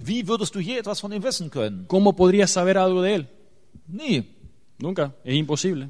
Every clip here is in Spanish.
Wie würdest du je etwas von ihm wissen können? ¿Cómo podrías saber algo de Él? Nie. Nunca, es imposible.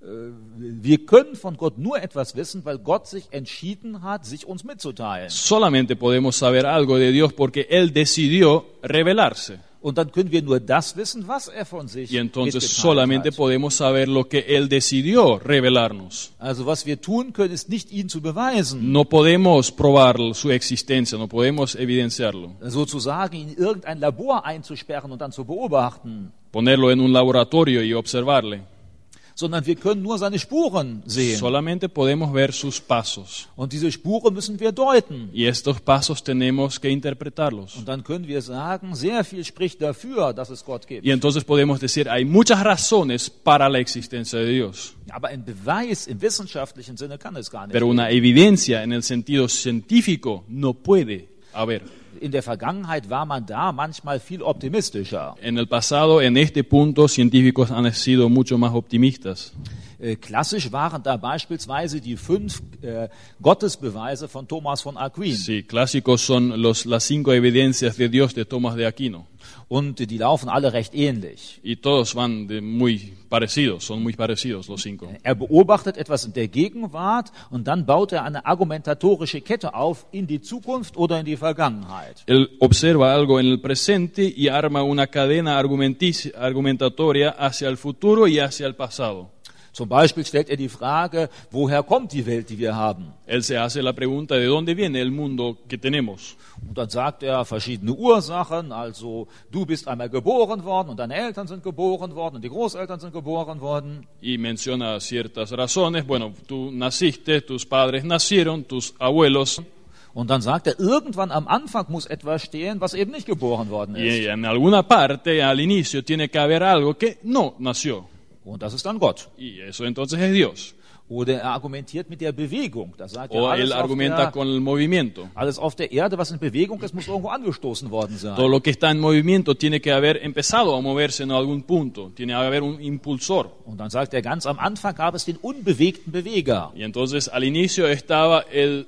Wir können von Gott nur etwas wissen, weil Gott sich entschieden hat, sich uns mitzuteilen. Solamente podemos saber algo de Dios porque Él decidió revelarse. Und dann können wir nur das wissen, was er von sich Y entonces mitgeteilt solamente hat. podemos saber lo que Él decidió revelarnos. Also was wir tun können, ist nicht ihn zu beweisen, No podemos probar su existencia, no podemos evidenciarlo. sozusagen in irgendein Labor einzusperren und dann zu beobachten, Ponerlo en un laboratorio y observarle. sondern wir können nur seine Spuren sehen. Solamente podemos ver sus pasos. Und diese Spuren müssen wir deuten. Y estos pasos tenemos que interpretarlos. Und dann können wir sagen, sehr viel spricht dafür, dass es Gott gibt. Y entonces podemos decir, hay muchas razones para la existencia de Dios. Aber ein Beweis im wissenschaftlichen Sinne kann es gar nicht Pero una evidencia en el sentido científico no puede haber. In der Vergangenheit war man da manchmal viel optimistischer. En el pasado, en este punto, científicos han sido mucho más optimistas. Klassisch waren da beispielsweise die 5 Gottesbeweise von Thomas von Aquin. Sí, clásicos son las 5 evidencias de Dios de Tomás de Aquino. Und die laufen alle recht ähnlich. Y todos van muy parecidos, son muy parecidos los 5. Er beobachtet etwas in der Gegenwart und dann baut er eine argumentatorische Kette auf in die Zukunft oder in die Vergangenheit. Él observa algo en el presente y arma una cadena argumentatoria hacia el futuro y hacia el pasado. Zum Beispiel stellt er die Frage, woher kommt die Welt, die wir haben? Él se hace la pregunta de dónde viene el mundo que tenemos. Und dann sagt er verschiedene Ursachen, also du bist einmal geboren worden und deine Eltern sind geboren worden und die Großeltern sind geboren worden. Y menciona ciertas razones. Bueno, tú naciste, tus padres nacieron, tus abuelos. Und dann sagt er, irgendwann am Anfang muss etwas stehen, was eben nicht geboren worden Y ist. en alguna parte, al inicio, tiene que haber algo que no nació. Und das ist dann Gott. Y eso entonces es Dios. Oder er argumentiert mit der Bewegung. Da sagt er, O él argumenta con el movimiento. alles auf der Erde, was in Bewegung ist, muss irgendwo angestoßen worden sein. Todo lo que está en movimiento tiene que haber empezado a moverse en algún punto. Tiene que haber un impulsor. Und dann sagt er, ganz am Anfang gab es den unbewegten Beweger. Y entonces al inicio estaba el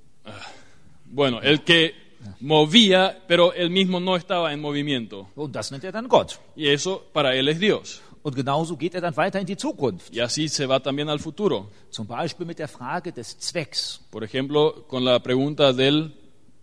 que movía, pero él mismo no estaba en movimiento. Und das nennt er dann Gott. Y eso para él es Dios. Und genauso geht er dann weiter in die Zukunft. Y así se va también al futuro. Zum Beispiel mit der Frage des Zwecks. Por ejemplo, con la pregunta del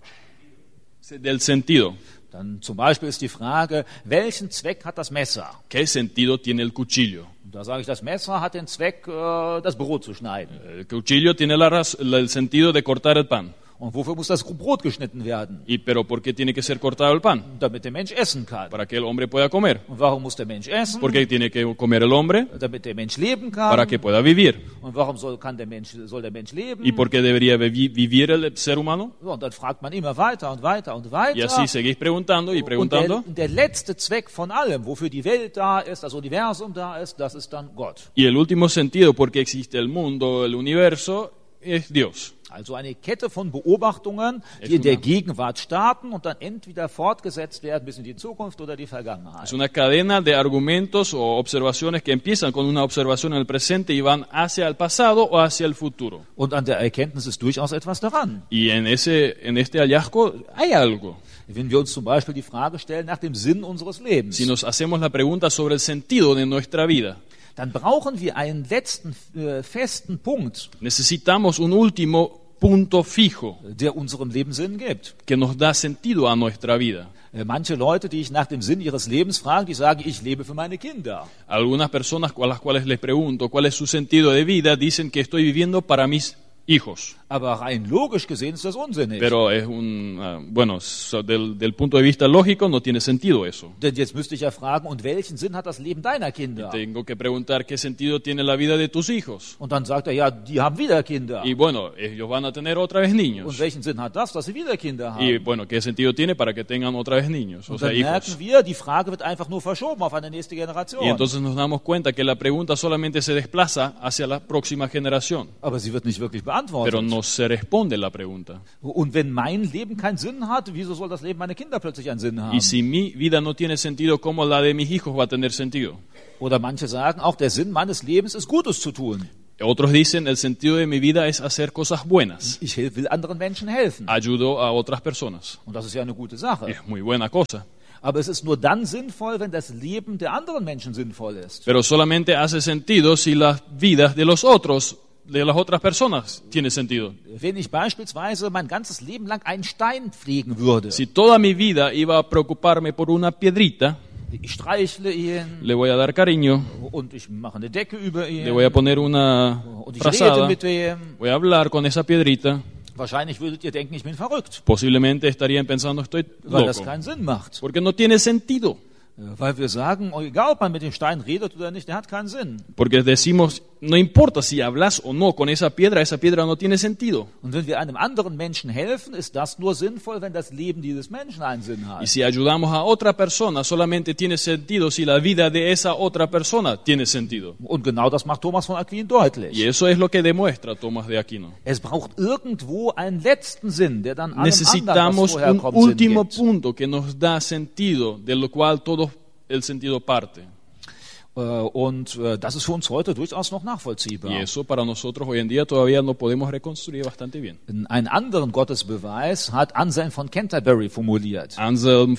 sentido. Dann zum Beispiel ist die Frage, welchen Zweck hat das Messer? ¿Qué sentido tiene el cuchillo? Und da sage ich, das Messer hat den Zweck, das Brot zu schneiden. El cuchillo tiene el sentido de cortar el pan. Und wofür muss das Brot geschnitten werden? Pero ¿por qué tiene que ser cortado el pan? Damit der Mensch essen kann. Para que el hombre pueda comer. Und warum muss der Mensch essen? ¿Por qué tiene que comer el hombre? Damit der Mensch leben kann. Para que pueda vivir. Und warum soll der Mensch leben? ¿Y por qué debería vivir el ser humano? So, und dann fragt man immer weiter und weiter und weiter. Y así seguís preguntando y preguntando. Und der letzte Zweck von allem, wofür die Welt da ist, das Universum da ist, das ist dann Gott. Y el último sentido, por qué existe el mundo, el universo, es Dios. Also eine Kette von Beobachtungen, die in der Gegenwart starten und dann entweder fortgesetzt werden bis in die Zukunft oder die Vergangenheit. Es una cadena de argumentos o observaciones que empiezan con una observación en el presente y van hacia el pasado o hacia el futuro. Und an der Erkenntnis ist durchaus etwas daran. Y en este hallazgo hay algo. Wenn wir uns zum Beispiel die Frage stellen nach dem Sinn unseres Lebens, Si nos hacemos la pregunta sobre el sentido de nuestra vida, dann brauchen wir einen letzten festen Punkt, necesitamos un último punto fijo der unserem Leben Sinn gibt. que nos da sentido a nuestra vida. Manche Leute, die ich nach dem Sinn ihres Lebens frage, die sagen, ich lebe für meine Kinder. Algunas personas a las cuales les pregunto cuál es su sentido de vida dicen que estoy viviendo para mis hijos. Aber rein logisch gesehen ist das unsinnig. Pero es del punto de vista lógico no tiene sentido eso. Denn jetzt müsste ich ja fragen, und welchen Sinn hat das Leben deiner Kinder? Tengo que preguntar qué sentido tiene la vida de tus hijos. Und dann sagt er, ja, die haben wieder Kinder. Y bueno, ellos van a tener otra vez Und niños. welchen Sinn hat das, dass sie wieder Kinder haben? Y bueno, ¿qué sentido tiene para que tengan otra vez niños? O Und sea, dann hijos. merken wir, die Frage wird einfach nur verschoben auf eine nächste Generation. Y entonces nos damos cuenta que la pregunta solamente se desplaza hacia la próxima generación. Aber sie wird nicht wirklich beantwortet. Pero no se responde la pregunta. Und wenn mein Leben keinen Sinn hat, wieso soll das Leben meiner Kinder plötzlich einen Sinn haben? Y si mi vida no tiene sentido, ¿cómo la de mis hijos va a tener sentido? Oder manche sagen, auch der Sinn meines Lebens ist Gutes zu tun. Otros dicen, el sentido de mi vida es hacer cosas buenas. Ich will anderen Menschen helfen. Ayudo a otras personas. Und das ist ja eine gute Sache. Es muy buena cosa. Aber es ist nur dann sinnvoll, wenn das Leben der anderen Menschen sinnvoll ist. Pero solamente hace sentido si las vidas de los otros, de las otras personas, tiene sentido. Wenn ich beispielsweise mein ganzes Leben lang einen Stein pflegen würde, Si toda mi vida iba a preocuparme por una piedrita, ich streichle ihn le voy a dar cariño, und ich mache eine Decke über ihn le voy a poner una und ich rede frazada, mit dem, voy a hablar con esa piedrita, wahrscheinlich würdet ihr denken, ich bin verrückt, posiblemente estarían pensando estoy weil das loco, keinen Sinn macht. porque no tiene sentido. Weil wir sagen, egal ob man mit dem Stein redet oder nicht, der hat keinen Sinn. Porque decimos, no importa si hablas o no con esa piedra no tiene sentido. Und wenn wir einem anderen Menschen helfen, ist das nur sinnvoll, wenn das Leben dieses Menschen einen Sinn Y hat. si ayudamos a otra persona, solamente tiene sentido si la vida de esa otra persona tiene sentido. Und genau das macht Thomas von Aquin deutlich. Y eso es lo que demuestra Tomás de Aquino. Es braucht irgendwo einen letzten Sinn, der dann allem anderen, was Necesitamos vorher un kommt, Sinn último gibt. punto que nos da sentido, de lo cual todo el sentido parte. Und das ist für uns heute durchaus noch nachvollziehbar. Y eso para nosotros hoy en día todavía no podemos reconstruir bastante bien. Einen anderen Gottesbeweis hat Anselm von Canterbury formuliert. Anselm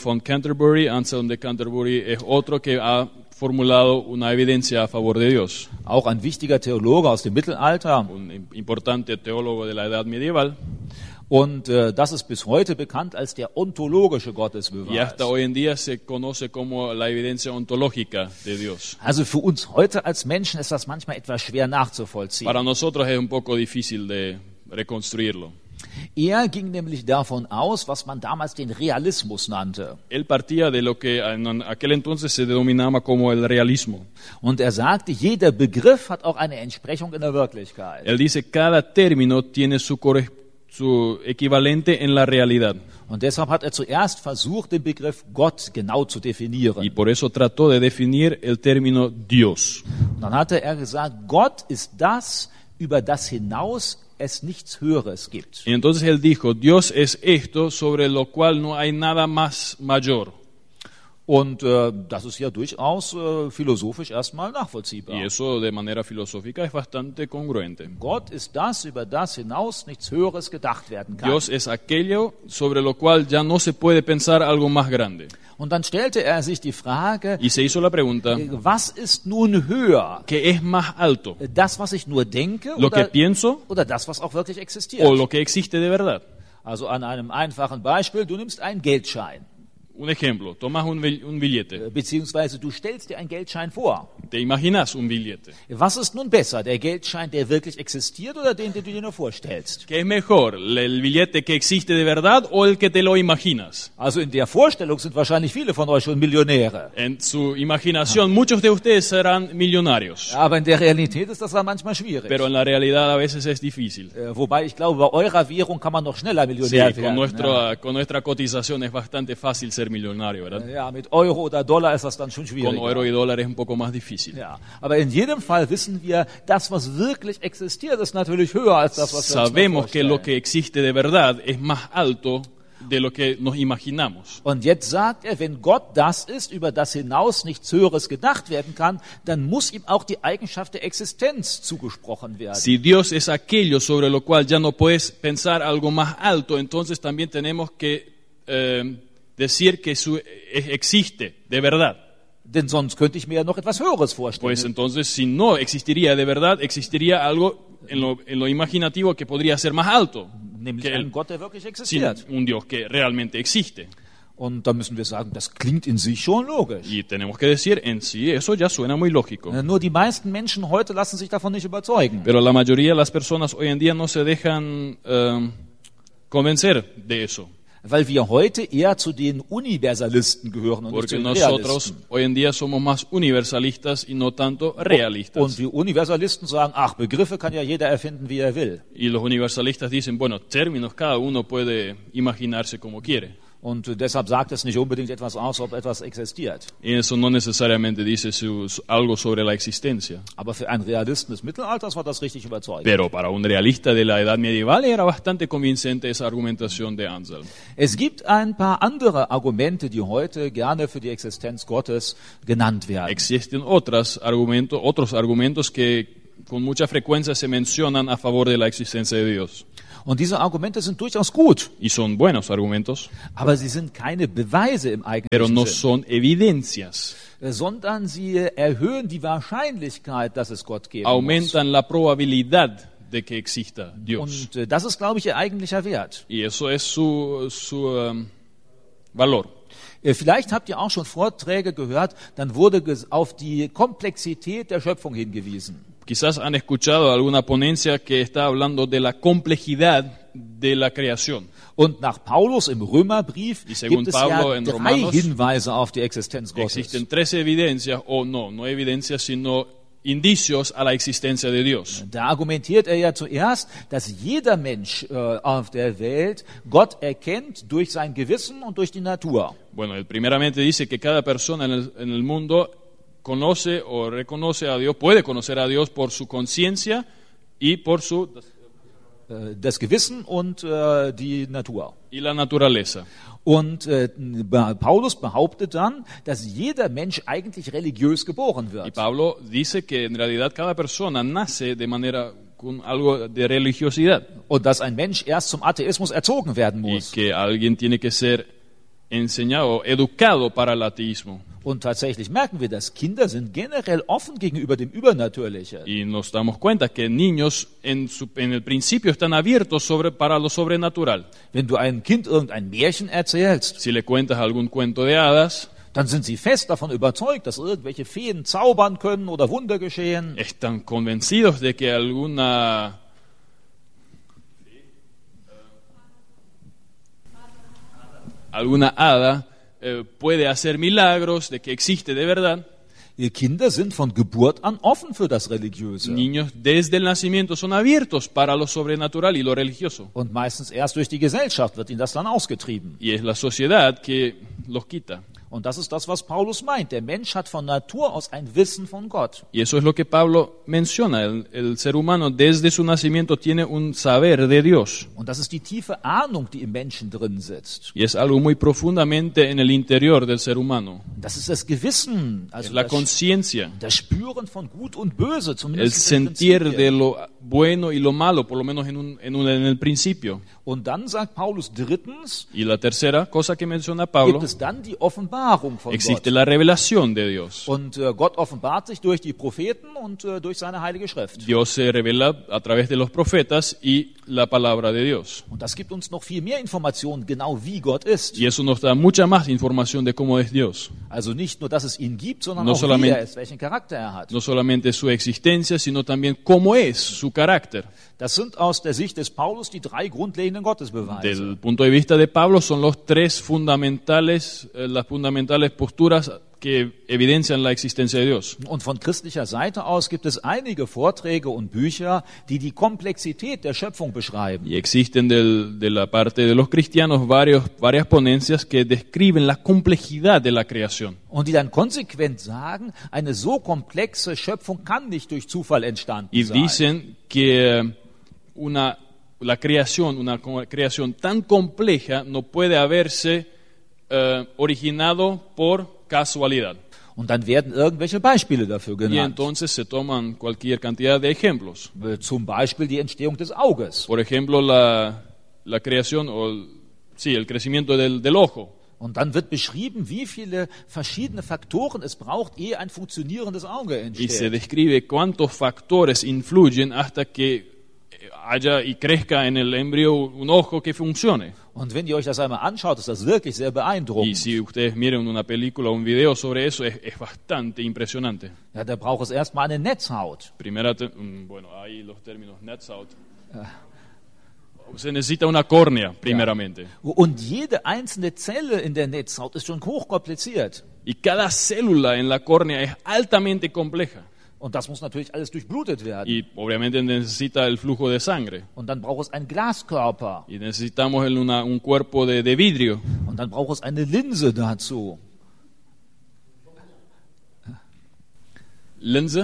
de Canterbury es otro que ha formulado una evidencia a favor de Dios. Auch ein wichtiger Theologe aus dem Mittelalter. Un importante teólogo de la edad medieval. Und das ist bis heute bekannt als der ontologische Y Gottesbeweis. hasta hoy en día se conoce como la evidencia ontológica de Dios. Also für uns heute als Menschen ist das manchmal etwas schwer nachzuvollziehen. Para nosotros es un poco difícil de reconstruirlo. Er ging nämlich davon aus, was man damals den Realismus nannte. Él partía de lo que en aquel entonces se denominaba como el realismo. Und er sagte, jeder Begriff hat auch eine Entsprechung in der Wirklichkeit. Él dice, cada término tiene su equivalente en la realidad. Und deshalb hat er zuerst versucht, den Begriff Gott genau zu definieren. Y por eso trató de definir el término Dios. Und dann hatte er gesagt, Gott ist das, über das hinaus es nichts Höheres gibt. Y entonces él dijo, Dios es esto sobre lo cual no hay nada más mayor. Und das ist ja durchaus philosophisch erstmal nachvollziehbar. Y eso de manera filosófica es bastante congruente. Gott ist das, über das hinaus nichts Höheres gedacht werden kann. Dios es aquello sobre lo cual ya no se puede pensar algo más grande. Und dann stellte er sich die Frage, Y se hizo la pregunta, was ist nun höher? ¿qué es más alto? Das, was ich nur denke, ¿Lo que pienso oder das, was auch wirklich existiert? o lo que existe de verdad? Also an einem einfachen Beispiel, du nimmst einen Geldschein, Un ejemplo, tomas un billete, beziehungsweise du stellst dir einen Geldschein vor. te imaginas un billete. Was ist nun besser, der Geldschein, der wirklich existiert, oder den du dir nur vorstellst? ¿Qué es mejor, el billete que existe de verdad o el que te lo imaginas? Also in der Vorstellung sind wahrscheinlich viele von euch schon Millionäre. En su imaginación, muchos de ustedes serán millonarios, Aber in der Realität ist das dann manchmal schwierig. pero en la realidad a veces es difícil. Wobei ich glaube, bei eurer Währung kann man noch schneller Sí, Millionär werden. con nuestra cotización es bastante fácil ser millonario, ¿verdad? Ja, mit Euro oder Dollar ist das dann schon Con schwierig. euro y dólar es un poco más difícil. Ja, aber in jedem Fall wissen wir, das, was wirklich existiert, ist natürlich höher als das, was wir uns nur Sabemos que lo vorstellen. que existe de verdad es más alto de lo que nos imaginamos. Und jetzt sagt er, wenn Gott das ist, über das hinaus nichts Höheres gedacht werden kann, dann muss ihm auch die Eigenschaft der Existenz zugesprochen werden. Si Dios es aquello sobre lo cual ya no puedes pensar algo más alto, entonces también tenemos que decir que existe de verdad. Denn sonst könnte ich mir ja noch etwas Höheres vorstellen. Pues entonces, si no existiría de verdad, existiría algo en lo imaginativo que podría ser más alto. Nämlich que einen Gott, der wirklich sin existiert. un Dios que realmente existe. Und da müssen wir sagen, das klingt in sich schon logisch. Y tenemos que decir, en sí, eso ya suena muy lógico. Nur die meisten Menschen heute lassen sich davon nicht überzeugen. Pero la mayoría de las personas hoy en día no se dejan convencer de eso. Weil wir heute eher zu den Universalisten gehören und nicht zu Porque den nosotros Realisten. hoy en día somos más universalistas y no tanto Und realistas. die Universalisten sagen, ach, Begriffe kann ja jeder erfinden, wie er will. Y los universalistas dicen, bueno, términos cada uno puede imaginarse como quiere. Und deshalb sagt es nicht unbedingt etwas aus, ob etwas existiert. Y eso no necesariamente dice algo sobre la existencia. Aber für einen Realisten des Mittelalters war das richtig überzeugend. Pero para un realista de la edad medieval era bastante convincente esa argumentación de Anselm. Es gibt ein paar andere Argumente, die heute gerne für die Existenz Gottes genannt werden. Existen otros argumentos que con mucha frecuencia se mencionan a favor de la existencia de Dios. Und diese Argumente sind durchaus gut, y son buenos argumentos, aber sie sind keine Beweise im pero eigentlichen no Sinn, son evidencias. sondern sie erhöhen die Wahrscheinlichkeit, dass es Gott geben muss. Aumentan la probabilidad de que exista Dios. Und das ist, glaube ich, ihr eigentlicher Wert. Y eso es su valor. Vielleicht habt ihr auch schon Vorträge gehört, dann wurde auf die Komplexität der Schöpfung hingewiesen. Quizás han escuchado alguna ponencia que está hablando de la complejidad de la creación. Und nach Paulus im Römerbrief Y según gibt es Pablo ja en 3 Romanos, Hinweise auf die Existenz Gottes. Existen 13 evidencias, o no evidencias, sino indicios a la existencia de Dios. Da argumentiert er ja zuerst, dass jeder Mensch auf der Welt Gott erkennt durch sein Gewissen und durch die Natur. Bueno, él primeramente dice que cada persona en el mundo conoce o reconoce a Dios, puede conocer a Dios por su conciencia y por su Das Gewissen und die Natur. y la naturaleza. Und Paulus behauptet dann, dass jeder Mensch eigentlich religiös geboren Y wird. Pablo dice que en realidad cada persona nace de manera con algo de religiosidad Und dass ein Mensch erst zum Atheismus erzogen werden y muss. que alguien tiene que ser enseñado, educado para el ateísmo. Und tatsächlich merken wir, dass Kinder sind generell offen gegenüber dem Übernatürlichen. Y nos damos cuenta que niños en el principio están abiertos para lo sobrenatural. Wenn du einem Kind irgendein Märchen erzählst, Si le cuentas algún cuento de hadas, dann sind sie fest davon überzeugt, dass irgendwelche Feen zaubern können oder Wunder geschehen. están convencidos de que alguna hada puede hacer milagros, de que existe de verdad. Kinder sind von Geburt an offen für das Religiöse. Niños desde el nacimiento son abiertos para lo sobrenatural y lo religioso. Und meistens erst durch die Gesellschaft wird ihnen das dann ausgetrieben. Y es la sociedad que los quita. Und das ist das, was Paulus meint. Der Mensch hat von Natur aus ein Wissen von Gott. Y eso es lo que Pablo menciona. El ser humano desde su nacimiento tiene un saber de Dios. Und das ist die tiefe Ahnung, die im Menschen drin sitzt. Y es algo muy profundamente en el interior del ser humano. Das ist das Gewissen, Es also la conciencia, das Spüren von Gut und Böse, el zumindest in den sentir Prinzipien. de lo bueno y lo malo, por lo menos en el principio. Und dann sagt Paulus drittens, Y la tercera cosa que menciona gibt Pablo, es dann die Offenbarung von existe Gott. la revelación de Dios. Und Gott offenbart sich durch die Propheten und durch seine Heilige Schrift. Dios se revela a través de los profetas y la palabra de Dios. Und das gibt uns noch viel mehr Informationen, genau wie Gott ist. Y eso nos da mucha más información de cómo es Dios. Also nicht nur, dass es ihn gibt, sondern No auch wie solamente- er ist, welchen Charakter er hat. No solamente su existencia, sino también cómo es su carácter. Das sind aus der Sicht des Paulus die 3 grundlegenden Gottesbeweise. Del punto de vista de Pablo son las fundamentales posturas que evidencian la existencia de Dios. Und von christlicher Seite aus gibt es einige Vorträge und Bücher, die die Komplexität der Schöpfung beschreiben. Y existen de la parte de los cristianos varias ponencias que describen la complejidad de la creación. Und die dann konsequent sagen, eine so komplexe Schöpfung kann nicht durch Zufall entstanden Y sein. dicen que una creación tan compleja no puede haberse originado por casualidad. Und dann werden irgendwelche Beispiele dafür Y genannt. entonces se toman cualquier cantidad de ejemplos. Zum Beispiel die Entstehung des Auges. Por ejemplo, la creación, el crecimiento del ojo. Und dann wird beschrieben, wie viele verschiedene Faktoren es braucht, ehe ein funktionierendes Auge Y se entsteht. describe cuántos factores influyen hasta que haya y crezca en el embrión un ojo que funcione. Und wenn ihr euch das einmal anschaut, ist das wirklich sehr Y beeindruckend. si ustedes miren una película o un video sobre eso, es bastante impresionante. Ja, da braucht es erstmal eine Netzhaut. Bueno, hay los términos Netzhaut. Se necesita una córnea, primeramente. Und jede einzelne Zelle in der Netzhaut ist schon hochkompliziert. Y cada célula en la córnea es altamente compleja. Und das muss natürlich alles durchblutet werden. Y obviamente necesita el flujo de sangre. Und dann braucht es einen Glaskörper. Y necesitamos un cuerpo de vidrio. Und dann braucht es eine Linse dazu. ¿Linse?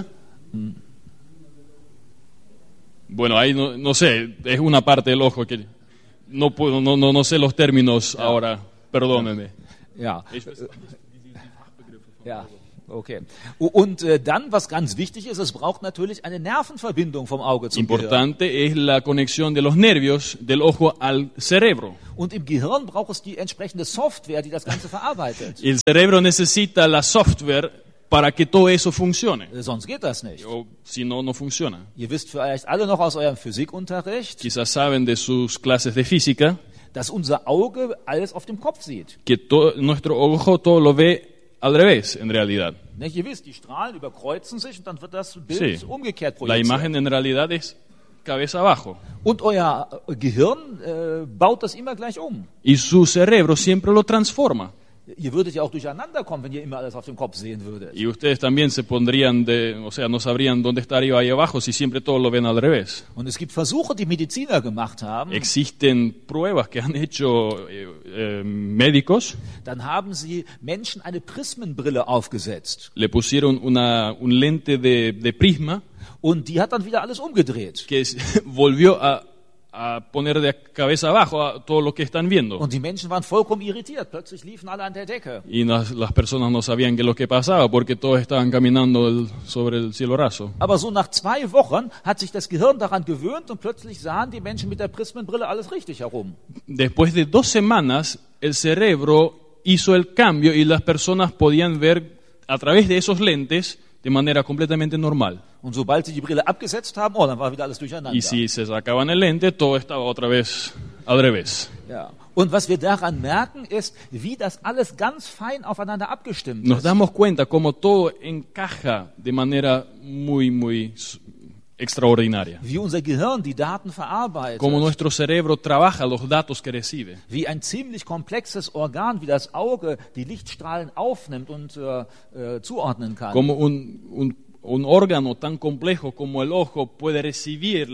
Bueno, ahí no sé, es una parte del ojo que no sé los términos ahora, perdónenme. Ja. Ja, okay. Und dann, was ganz wichtig ist, es braucht natürlich eine Nervenverbindung vom Auge zum Gehirn. Importante es la conexión de los nervios del ojo al cerebro. Und im Gehirn braucht es die entsprechende Software, die das Ganze verarbeitet. El cerebro necesita la software para que todo eso funcione. Sonst geht das nicht. O si no, no funciona. Ihr wisst vielleicht alle noch aus eurem Physikunterricht, Quizás saben de sus clases de física dass unser Auge alles auf dem Kopf sieht. que nuestro ojo todo lo ve al revés, en realidad. Nicht? Ihr wisst, die Strahlen überkreuzen sich und dann wird das Bild Sí. umgekehrt La projiziert. imagen en realidad es cabeza abajo. Und euer Gehirn baut das immer gleich um. Y su cerebro siempre lo transforma. Ihr würdet ja auch durcheinander kommen, wenn ihr immer alles auf dem Kopf sehen würdet. Y ustedes también se pondrían o sea, no sabrían dónde está arriba y abajo si siempre todo lo ven al revés. Und es gibt Versuche, die Mediziner gemacht haben. Existen pruebas que han hecho médicos. Dann haben sie Menschen eine Prismenbrille aufgesetzt. Le pusieron un lente de prisma Und die hat dann wieder alles umgedreht. que volvió a poner de cabeza abajo a todo lo que están viendo. Und die Menschen waren vollkommen irritiert. Plötzlich liefen alle an der Decke. Y las personas no sabían qué es lo que pasaba porque todos estaban caminando sobre el cielo raso. Aber so nach 2 Wochen hat sich das Gehirn daran gewöhnt und plötzlich sahen die Menschen mit der Prismenbrille alles richtig herum. Después de 2 semanas, el cerebro hizo el cambio y las personas podían ver a través de esos lentes de manera completamente normal. Und sobald sie die Brille abgesetzt haben, dann war wieder alles durcheinander. Y si se sacaban el lente, todo estaba otra vez al revés. Ja. Und was wir daran merken, ist, wie das alles ganz fein aufeinander abgestimmt Nos ist. damos cuenta cómo todo encaja de manera muy, muy extraordinaria. Wie unser Gehirn die Daten verarbeitet. Cómo nuestro cerebro trabaja los datos que recibe. Wie ein ziemlich komplexes Organ wie das Auge die Lichtstrahlen aufnimmt und zuordnen kann. Como un órgano tan complejo como el ojo puede recibir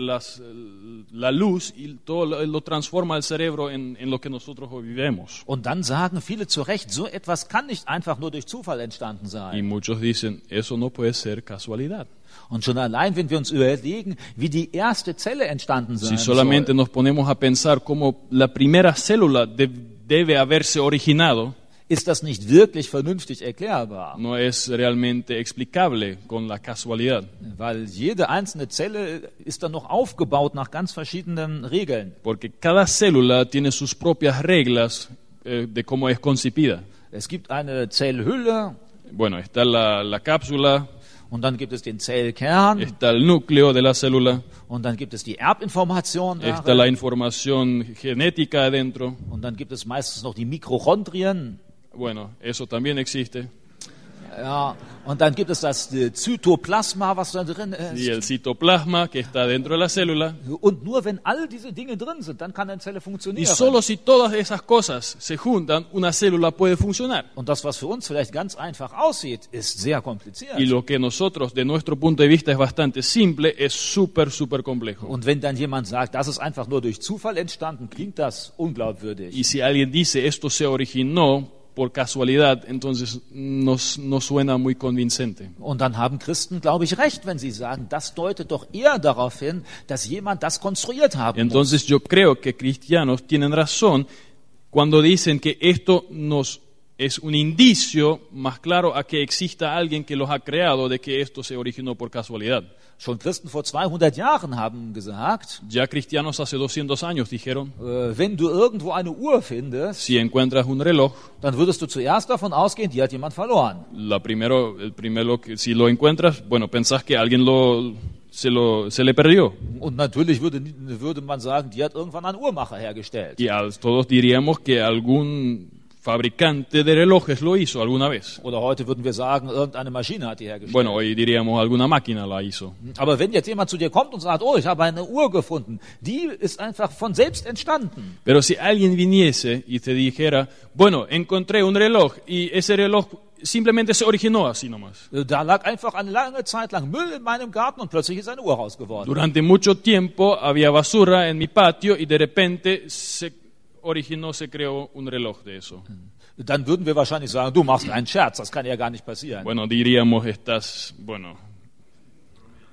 la luz y todo lo transforma el cerebro en lo que nosotros hoy vivimos. Und dann sagen viele zu Recht, so etwas kann nicht einfach nur durch Zufall entstanden Y sein. muchos dicen, eso no puede ser casualidad. Und schon allein, wenn wir uns überlegen, wie die erste Zelle entstanden sein Si solamente soll, nos ponemos a pensar cómo la primera célula debe haberse originado, ist das nicht wirklich vernünftig erklärbar. no es realmente explicable con la casualidad. Weil jede einzelne Zelle ist dann noch aufgebaut nach ganz verschiedenen Regeln. Porque cada célula tiene sus propias reglas de cómo es concebida. Es gibt eine Zellhülle Bueno, está la cápsula, und dann gibt es den Zellkern está el núcleo de la célula, und dann gibt es die Erbinformation está darin, la información genética adentro. und dann gibt es meistens noch die Mitochondrien. Bueno, eso también existe. Ja, und dann gibt es das Zytoplasma, was da drin Y ist. el citoplasma que está dentro de la célula. Und nur wenn all diese Dinge drin sind, dann kann eine Zelle Y funktionieren. solo si todas esas cosas se juntan, una célula puede funcionar. Und das, was für uns vielleicht ganz einfach aussieht, ist sehr kompliziert. Y lo que nosotros, de nuestro punto de vista, es bastante simple, es súper, súper complejo. Und wenn dann jemand sagt, das ist einfach nur durch Zufall entstanden, klingt das unglaubwürdig. Y si alguien dice esto se originó por casualidad, entonces no suena muy convincente. Und dann haben Christen, glaube ich, recht, wenn sie sagen, das deutet doch eher darauf hin, dass jemand das konstruiert haben muss. Entonces yo creo que cristianos tienen razón cuando dicen que esto nos es un indicio más claro a que exista alguien que los ha creado de que esto se originó por casualidad. Schon Christen vor 200 Jahren haben gesagt, Ya cristianos hace 200 años dijeron, wenn du irgendwo eine Uhr findest, si encuentras un reloj, dann würdest du zuerst davon ausgehen, die hat jemand verloren. si lo encuentras, bueno, pensás que alguien se le perdió. Und natürlich würde man sagen, die hat irgendwann ein Uhrmacher hergestellt. Y todos diríamos que algún fabricante de relojes lo hizo alguna vez. Oder heute würden wir sagen, irgendeine Maschine hat die hergestellt. Bueno, hoy diríamos alguna máquina la hizo. Aber wenn jetzt jemand zu dir kommt und sagt, oh, ich habe eine Uhr gefunden, die ist einfach von selbst entstanden. Pero si alguien viniese y te dijera, bueno, encontré un reloj y ese reloj simplemente se originó así nomás. Da lag einfach eine lange Zeit lang Müll in meinem Garten und plötzlich ist eine Uhr raus geworden. Durante mucho tiempo había basura en mi patio y de repente se creó un reloj de eso. Dann würden wir wahrscheinlich sagen, du machst einen Scherz, das kann ja gar nicht passieren. Bueno, diríamos,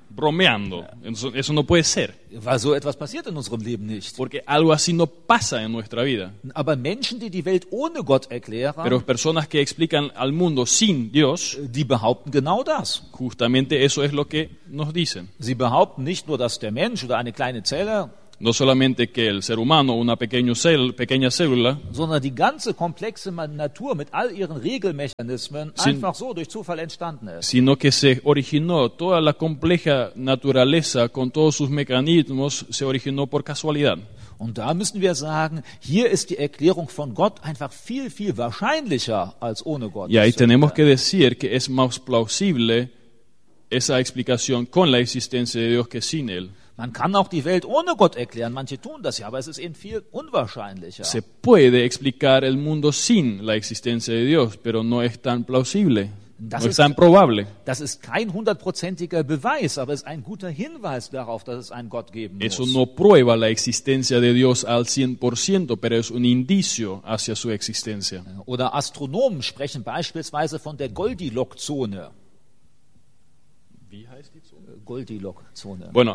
bromeando. Eso no puede ser, Weil so etwas passiert in unserem Leben nicht. porque algo así no pasa en nuestra vida. Aber Menschen, die die Welt ohne Gott erklären, Pero personas que explican al mundo sin Dios, die behaupten genau das. justamente eso es lo que nos dicen. Sie behaupten nicht nur, dass der Mensch oder eine kleine Zelle, No solamente que el ser humano, una pequeña célula, sondern die ganze komplexe Natur mit all ihren Regelmechanismen einfach so durch Zufall entstanden ist. sino que se originó, toda la compleja naturaleza con todos sus mecanismos, se originó por casualidad. Und da müssen wir sagen, hier ist die Erklärung von Gott einfach viel, viel wahrscheinlicher als ohne Gott. Y ahí tenemos que decir que es más plausible esa explicación con la existencia de Dios que sin Él. Man kann auch die Welt ohne Gott erklären, manche tun das ja, aber es ist eben viel unwahrscheinlicher. Se puede explicar el mundo sin la existencia de Dios, pero no es tan plausible, no es tan probable. Das ist kein 100%iger Beweis, aber es ist ein guter Hinweis darauf, dass es einen Gott geben Eso muss. no prueba la existencia de Dios al 100%, pero es un indicio hacia su existencia. Oder Astronomen sprechen beispielsweise von der Goldilocks-Zone. Wie heißt die Zone? Goldilocks-Zone. Bueno,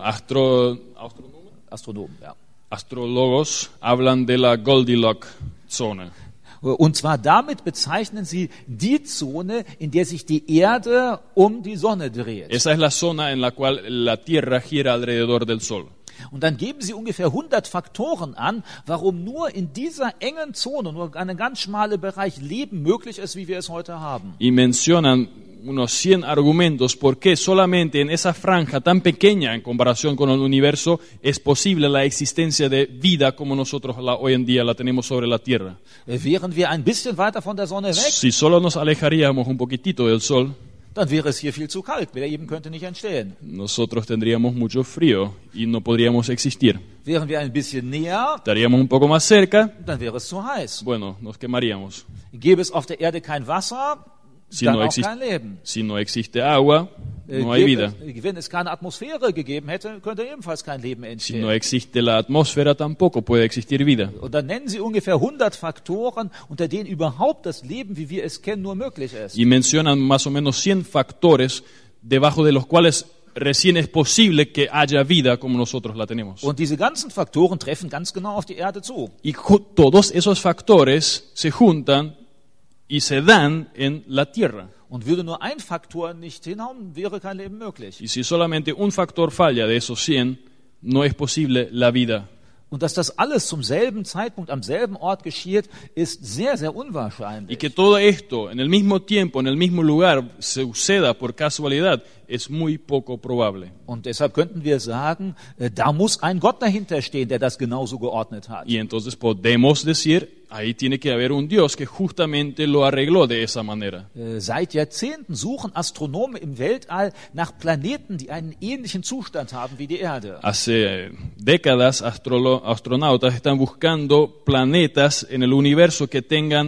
Astronomen, ja. astrólogos hablan de la Goldilocks-Zone. Und zwar damit bezeichnen sie die Zone, in der sich die Erde um die Sonne dreht. Esa es la zona en la cual la Tierra gira alrededor del Sol. Und dann geben sie ungefähr 100 Faktoren an, warum nur in dieser engen Zone, nur ein ganz schmaler Bereich Leben möglich ist, wie wir es heute haben. Y mencionan unos 100 argumentos por qué solamente en esa franja tan pequeña en comparación con el universo es posible la existencia de vida como nosotros hoy en día la tenemos sobre la Tierra. Wären wir ein bisschen weiter von der Sonne weg, Si solo nos alejaríamos un poquitito del Sol, dann wäre es hier viel zu kalt. Leben könnte nicht entstehen. nosotros tendríamos mucho frío y no podríamos existir. Wären wir ein bisschen näher, Estaríamos un poco más cerca, dann wäre es zu heiß. bueno, nos quemaríamos. Gäbe es auf der Erde kein Wasser, Si dann no, auch kein Leben. si no existe agua, no hay vida. Wenn es keine Atmosphäre gegeben hätte, könnte ebenfalls kein Leben Si entstehen. no existe la atmósfera, tampoco puede existir vida. Und dann nennen sie ungefähr 100 Faktoren, unter denen überhaupt das Leben, wie wir es kennen, nur möglich ist. Y mencionan más o menos 100 factores debajo de los cuales recién es posible que haya vida como nosotros la tenemos. Und diese ganzen Faktoren treffen ganz genau auf die Erde zu. Y todos esos factores se juntan y se dan en la Tierra. Und würde nur ein Faktor nicht hinhauen, wäre kein Leben möglich. Y si solamente un factor falla de esos 100, no es posible la vida. Und dass das alles zum selben Zeitpunkt am selben Ort geschieht, ist sehr, sehr Y unwahrscheinlich. que todo esto en el mismo tiempo, en el mismo lugar, suceda por casualidad, es muy poco probable. Und deshalb könnten wir sagen, da muss ein Gott dahinter stehen, der das genauso geordnet hat. Y entonces podemos decir, ahí tiene que haber un Dios que justamente lo arregló de esa manera. Seit Jahrzehnten suchen Astronomen im Weltall nach Planeten, die einen ähnlichen Zustand haben wie die Erde. Hace décadas astronautas están buscando planetas en el universo que tengan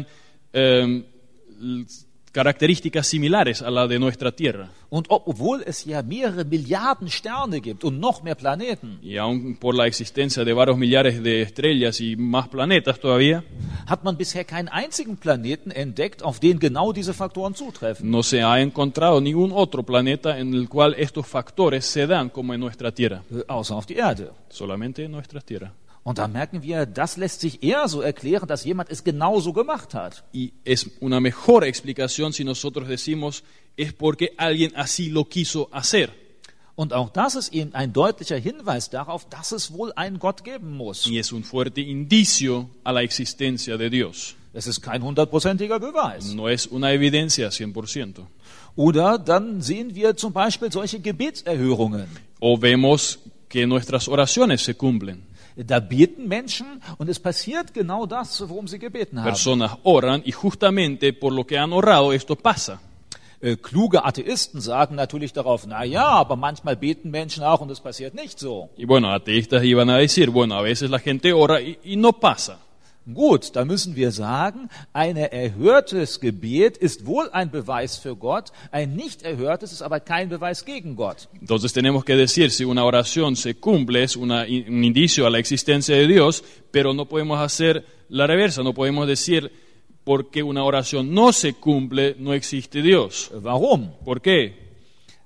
características similares a la de nuestra Tierra. Und obwohl es ja mehrere Milliarden Sterne gibt und noch mehr Planeten, Y aún por la existencia de varios millares de estrellas y más planetas todavía, hat man bisher keinen einzigen Planeten entdeckt, auf den genau diese Faktoren zutreffen. no se ha encontrado ningún otro planeta en el cual estos factores se dan como en nuestra Tierra, Außer auf die Erde. solamente en nuestra Tierra. Und da merken wir, das lässt sich eher so erklären, dass jemand es genauso gemacht hat. Y es una mejor explicación si nosotros decimos es porque alguien así lo quiso hacer. Und auch das ist eben ein deutlicher Hinweis darauf, dass es wohl einen Gott geben muss. Y es un fuerte indicio a la existencia de Dios. Es ist kein 100%iger Beweis. No es una evidencia 100%. Oder dann sehen wir zum Beispiel solche Gebetserhörungen. O vemos que nuestras oraciones se cumplen. Da beten Menschen und es passiert genau das, worum sie gebeten haben. Personas oran y justamente por lo que han orado esto pasa. Kluge Atheisten sagen natürlich darauf, na ja, aber manchmal beten Menschen auch und es passiert nicht so. Y bueno, ateístas iban a decir, bueno, a veces la gente ora y no pasa. Gut, da müssen wir sagen, ein erhörtes Gebet ist wohl ein Beweis für Gott, ein nicht erhörtes ist aber kein Beweis gegen Gott. Entonces tenemos que decir, si una oración se cumple, es un indicio a la existencia de Dios, pero no podemos hacer la reversa, no podemos decir, porque una oración no se cumple, no existe Dios. Warum? ¿Por qué?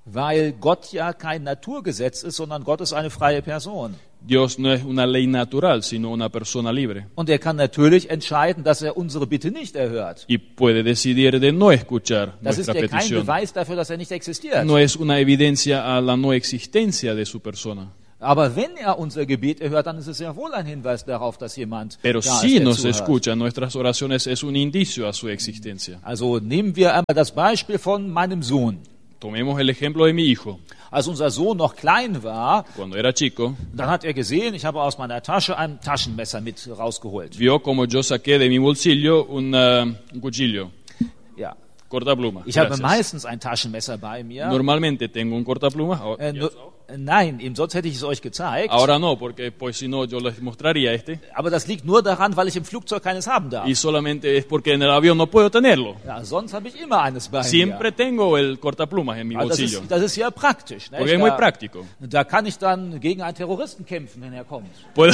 Weil Gott ja kein Naturgesetz ist, sondern Gott ist eine freie Person. Dios no es una ley natural, sino una persona libre. Und er kann natürlich entscheiden, dass er unsere Bitte nicht erhört. Y puede decidir de no escuchar Das ist nuestra ja kein petición. Beweis dafür, dass er nicht existiert. No es una evidencia a la no existencia de su persona. Aber wenn er unser Gebet erhört, dann ist es ja wohl ein Hinweis darauf, dass jemand Pero da si ist, der nos zuhört. escucha nuestras oraciones, es un indicio a su existencia. Also nehmen wir einmal das Beispiel von meinem Sohn. Tomemos el ejemplo de mi hijo. Als unser Sohn noch klein war, Cuando era chico, dann hat er gesehen, ich habe aus meiner Tasche ein Taschenmesser mit rausgeholt. vio como yo saqué de mi bolsillo un cuchillo, Ja. cortapluma. Ich habe Gracias. meistens ein Taschenmesser bei mir. Normalmente tengo un cortapluma. Nein, eben sonst hätte ich es euch gezeigt. Ahora no, porque pues si no yo les mostraría este. Aber das liegt nur daran, weil ich im Flugzeug keines haben darf. Y solamente es porque en el avión no puedo tenerlo. Ja, sonst habe ich immer eines bei Siempre mir. tengo el cortaplumas en mi Also bolsillo. das ist ja praktisch. Ne? Porque es muy práctico. Da kann ich dann gegen einen Terroristen kämpfen, wenn er kommt.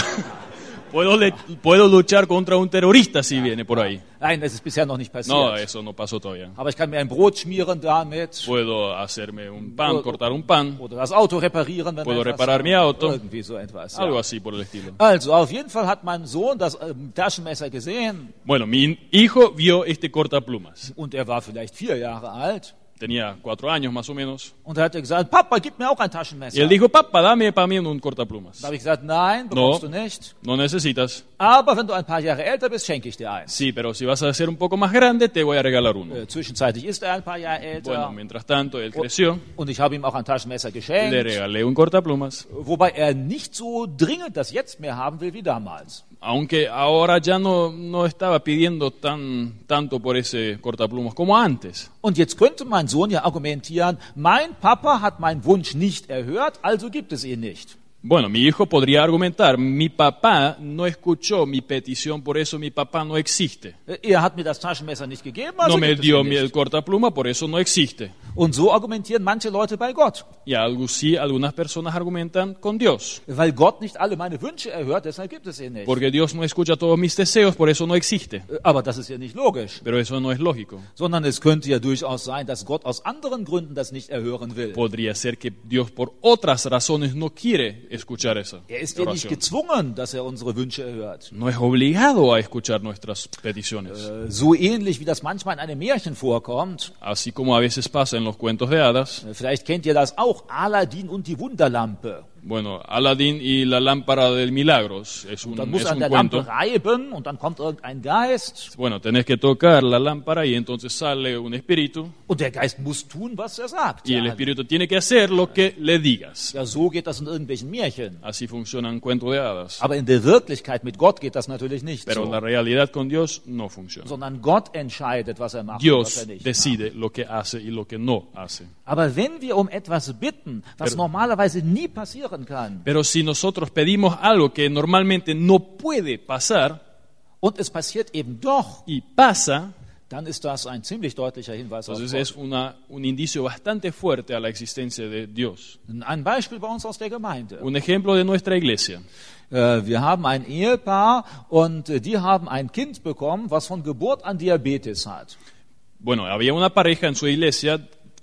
Puedo luchar contra un terrorista si viene por ahí. Nein, das ist bisher noch nicht passiert. No, eso no pasó todavía. Aber ich kann mir ein Brot schmieren damit. Puedo hacerme un pan, cortar un pan, Oder das Auto reparieren, wenn Puedo etwas reparar mi auto. Irgendwie so etwas. algo Ja. así por el estilo. Also, auf jeden Fall hat mein Sohn das Taschenmesser gesehen Bueno, mi hijo vio este cortaplumas. und er war vielleicht 4 Jahre alt. Tenía 4 años más o menos. Und er hat gesagt, Papa, gib mir auch ein Y Taschenmesser. él dijo, papá, dame para mí un cortaplumas. Da habe ich gesagt, nein, bekommst du nicht. No necesitas. Aber wenn du ein paar Jahre älter bist, schenke ich dir eins. Sí, pero si vas a ser un poco más grande, te voy a regalar uno. Zwischenzeitlich ist er ein paar Jahre älter. Bueno, mientras tanto, él creció. Und ich habe ihm auch ein Taschenmesser Le geschenkt. regalé un cortaplumas. Wobei er nicht so dringend das jetzt mehr haben will wie damals. Aunque ahora ya no estaba pidiendo tanto por ese cortaplumas como antes. Und jetzt könnte mein Sohn ja argumentieren, mein Papa hat meinen Wunsch nicht erhört, also gibt es ihn nicht. Bueno, mi hijo podría argumentar, mi papá no escuchó mi petición, por eso mi papá no existe. Er hat mir das Taschenmesser nicht gegeben, also No me gibt es dio ihn el nicht. cortapluma, por eso no existe. Und so argumentieren manche Leute bei Gott. Y algo sí, algunas personas argumentan con Dios. Weil Gott nicht alle meine Wünsche erhört, deshalb gibt es ihn nicht. Porque Dios no escucha todos mis deseos, por eso no existe. Aber das ist ja nicht logisch. Pero eso no es lógico. Sondern es könnte ja durchaus sein, dass Gott aus anderen Gründen das nicht erhören will. Podría ser que Dios por otras razones no quiere escuchar esa Er ist ja nicht oración. gezwungen, dass er unsere Wünsche erhört. No es obligado a escuchar nuestras peticiones. So ähnlich wie das manchmal in einem Märchen vorkommt. Así como a veces pasa en los cuentos de hadas. Vielleicht kennt ihr das auch, Aladdin und die Wunderlampe. Bueno, Aladín y la lámpara del milagros es un Dann muss an der cuento. Lampe reiben und dann kommt irgendein Geist. Bueno, tenés que tocar la lámpara y entonces sale un espíritu Und der Geist muss tun, was er sagt. y el Ja, espíritu tiene que hacer lo que le digas. ja, so geht das in irgendwelchen Märchen. Así funcionan cuentos de hadas. Aber in der Wirklichkeit mit Gott geht das natürlich nicht Pero so. la realidad con Dios no funciona. Sondern Gott entscheidet, was er macht und was Dios er nicht macht. decide lo que hace y lo que no hace. Aber wenn wir um etwas bitten, was normalerweise nie passieren kann, Pero si nosotros pedimos algo que normalmente no puede pasar und es passiert eben doch, y pasa, dann ist das ein ziemlich deutlicher Hinweis auf entonces Gott. es un indicio bastante fuerte a la existencia de Dios. Ein Beispiel bei uns aus der Gemeinde. Un ejemplo de nuestra iglesia. Wir haben ein Ehepaar und die haben ein Kind bekommen, was von Geburt an Diabetes hat. Bueno, había una pareja en su iglesia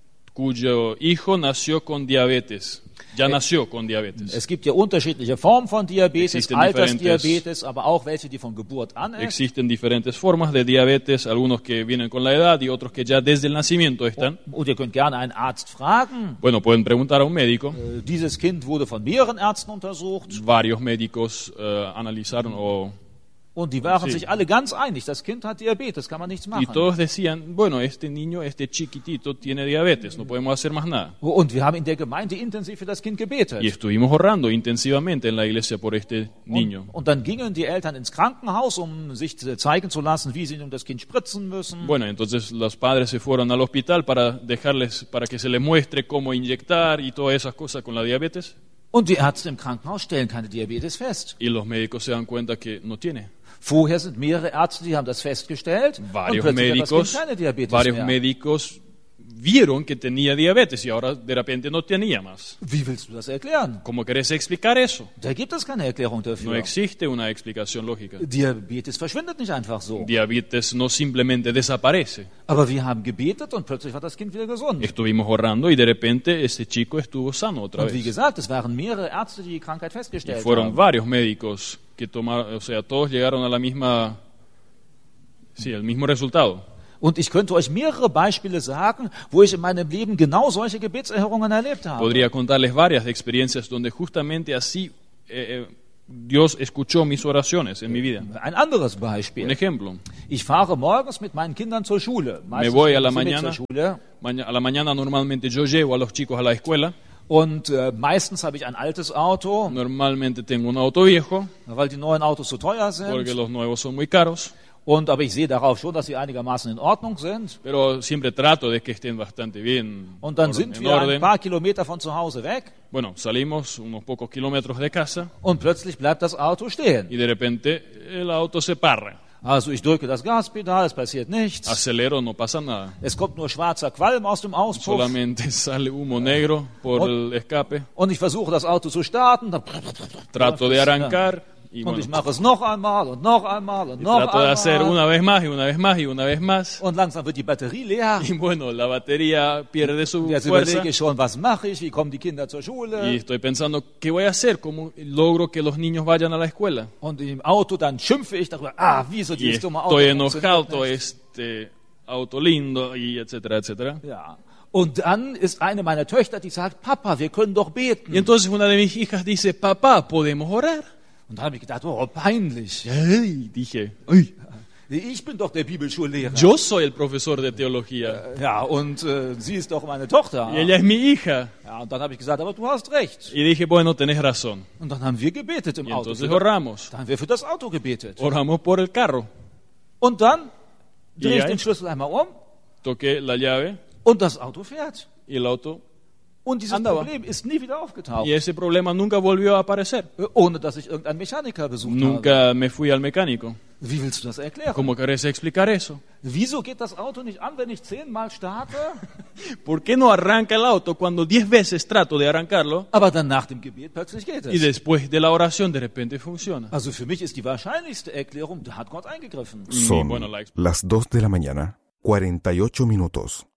cuyo hijo nació con diabetes. Ya nació con diabetes. Es gibt ja unterschiedliche Formen von Diabetes, Existen Altersdiabetes, aber auch welche, die von Geburt an ist. Existen diferentes formas de diabetes, algunos que vienen con la edad y otros que ya desde el nacimiento están. Und ihr könnt gerne einen Arzt fragen. Bueno, pueden preguntar a un médico. Dieses Kind wurde von mehreren Ärzten untersucht Varios médicos analizaron und die waren Sí. sich alle ganz einig, das Kind hat Diabetes, kann man nichts y machen. todos decían, bueno, este niño, este chiquitito tiene diabetes, no podemos hacer más nada. Und wir haben in der Gemeinde intensiv für das Kind gebetet. Y estuvimos orando intensivamente en la iglesia por este niño. Und dann gingen die Eltern ins Krankenhaus, um sich zeigen zu lassen, wie sie nun das Kind spritzen müssen. Bueno, entonces los padres se fueron al hospital para que se les muestre cómo inyectar y todas esas cosas con la diabetes. Und die Ärzte im Krankenhaus stellen keine Diabetes fest. Y los médicos se dan cuenta que no tiene. Vorher sind mehrere Ärzte, die haben das festgestellt. Und Varios plötzlich hat das Kind médicos, keine Diabetes varios mehr. médicos vieron que tenía diabetes y ahora de repente no tenía más. Wie willst du das erklären? ¿Cómo querés explicar eso? Da gibt es keine Erklärung No dafür. existe una explicación lógica. Diabetes verschwindet nicht einfach so. Diabetes no simplemente desaparece. Aber wir haben gebetet und plötzlich war das Kind wieder gesund. Estuvimos orando y de repente ese chico estuvo sano otra Und wie vez. gesagt, es waren mehrere Ärzte, die die Krankheit Y festgestellt fueron haben. varios médicos que tomaron, o sea, todos llegaron a la misma, sí, al mismo resultado. Und ich könnte euch mehrere Beispiele sagen, wo ich in meinem Leben genau solche Gebetserhörungen erlebt habe. Podría contarles varias experiencias donde justamente así Dios escuchó mis oraciones en mi vida. Ein anderes Un Beispiel. ejemplo, Ich fahre morgens mit meinen Kindern zur Schule. Meistens voy a la gehen sie mit mañana. zur Schule. a la mañana normalmente yo llevo a los chicos a la escuela. Und meistens habe ich ein altes Auto, Normalmente tengo un auto viejo weil die neuen Autos zu teuer porque sind. los nuevos son muy caros, Aber ich sehe darauf schon, dass sie einigermaßen in Ordnung sind. pero siempre trato de que estén bastante bien Und dann sind en wir ein orden. paar Kilometer von zu Hause weg Bueno, salimos unos pocos kilómetros de casa und plötzlich bleibt das Auto stehen. y de repente el auto se parra. Also ich drücke das Gaspedal, es passiert nichts. Acelero, no pasa nada. Es kommt nur schwarzer Qualm aus dem Auspuff. Solamente sale humo negro por el escape. Und ich versuche das Auto zu starten. Dann Trato de arrancar y Und ich bueno, mache es noch einmal und noch einmal und noch trato de hacer einmal. una vez más y una vez más y una vez más. Und langsam wird die Batterie leer. Y bueno, la batería pierde su Jetzt fuerza überlege ich schon, was mache ich, wie kommen die Kinder zur y Schule. estoy pensando, ¿qué voy a hacer? ¿Cómo logro que los niños vayan a la escuela? Und im Auto dann schimpfe ich darüber, wieso Y dieses dumme Auto estoy funktioniert enojado, nicht. este auto lindo y etcétera, etcétera. Ja. Und dann ist eine meiner Töchter, die sagt, Papa, wir können doch beten. Y entonces una de mis hijas dice, papá, ¿podemos orar? Und dann habe ich gedacht, oh, peinlich. Ay, dije, ay, Ich bin doch der Bibelschullehrer. yo soy el profesor de teología Ja, und sie ist doch meine Tochter. y ella es mi hija. Ja, und dann habe ich gesagt, aber du hast recht. Y dije, bueno, tenés razón. Und dann haben wir gebetet im Y Auto. entonces oramos. Dann haben wir für das Auto gebetet. Oramos por el carro. Und dann drehe ich Ja. den Schlüssel einmal um Toqué la llave und das Auto fährt. y el auto. Und dieses Andaba. Problem ist nie wieder aufgetaucht. Y ese problema nunca volvió a aparecer. Ohne dass ich irgendeinen Mechaniker besucht habe. Nunca me fui al mecánico. Wie willst du das erklären? ¿Cómo querés explicar eso? Wieso geht das Auto nicht an, wenn ich 10-mal starte? ¿Por qué no arranca el auto cuando 10 veces trato de arrancarlo Aber dann nach dem Gebet plötzlich geht y es. después de la oración de repente funciona? Also für mich ist die wahrscheinlichste Erklärung, da hat Gott eingegriffen. Y Son bueno, la las 2 de la mañana, 48 minutos.